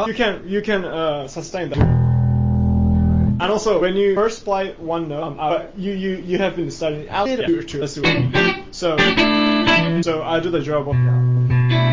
you can sustain that. And also, when you first play one note, you have been studying out to. So I do the job of